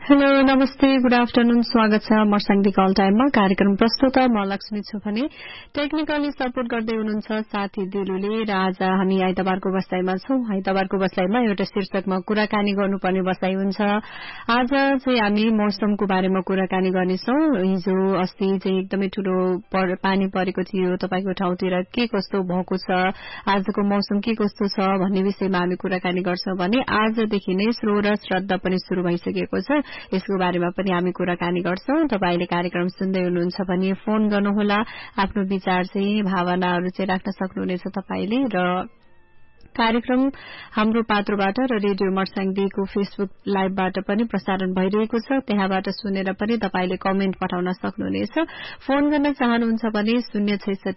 Hello नमस्ते good afternoon स्वागत छ मर्साङदी कल टाइममा कार्यक्रम प्रस्तुता म लक्ष्मी छु भने टेक्निकली सपोर्ट गर्दै हुनुहुन्छ साथी दिलुले र आज हामी आइतबारको बसाइमा छौं। आइतबारको बसाइमा एउटा शीर्षकमा कुराकानी गर्नुपर्ने बसाइ हुन्छ। आज चाहिँ हामी मौसमको बारेमा कुराकानी गर्नेछौं। हिजो अस्ति चाहिँ एकदमै ठूलो पानी परेको थियो तपाईको ठाउँतिर के कस्तो भएको छ, आजको मौसम के कस्तो छ भन्ने विषयमा हामी कुराकानी गर्छौं भने आजदेखि नै श्रोर श्रद्धा पनि शुरू भइसकेको छ। यसको बारेमा पनि हामी कुराकानी गर्छौं। तपाईले कार्यक्रम सुन्दै हुनुहुन्छ भने फोन गर्नुहोला, आफ्नो विचार चाहिँ भावनाहरू चाहिँ राख्न सक्नुहुनेछ तपाईले। र कार्यक्रम हाम्रो पात्रोबाट र रेडियो मर्साङदीको फेसबुक लाइभबाट पनि प्रसारण भइरहेको छ, त्यहाँबाट सुनेर पनि तपाईले कमेन्ट पठाउन सक्नुहुनेछ। फोन गर्न चाहनुहुन्छ भने 066